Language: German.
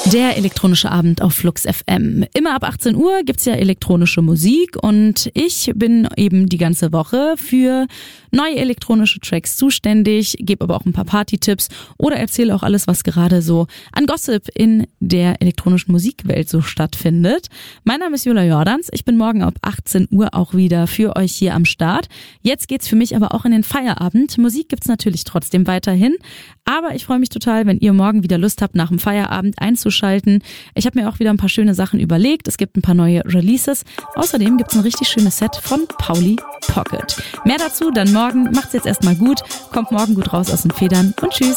Der elektronische Abend auf Flux FM. Immer ab 18 Uhr gibt's ja elektronische Musik und ich bin eben die ganze Woche für neue elektronische Tracks zuständig, gebe aber auch ein paar Party-Tipps oder erzähle auch alles, was gerade so an Gossip in der elektronischen Musikwelt so stattfindet. Mein Name ist Julia Jordans. Ich bin morgen ab 18 Uhr auch wieder für euch hier am Start. Jetzt geht's für mich aber auch in den Feierabend. Musik gibt's natürlich trotzdem weiterhin, aber ich freue mich total, wenn ihr morgen wieder Lust habt, nach dem Feierabend einzuschalten. Ich habe mir auch wieder ein paar schöne Sachen überlegt. Es gibt ein paar neue Releases. Außerdem gibt's ein richtig schönes Set von Pauli Pocket. Mehr dazu dann morgen. Macht's jetzt erstmal gut. Kommt morgen gut raus aus den Federn und tschüss.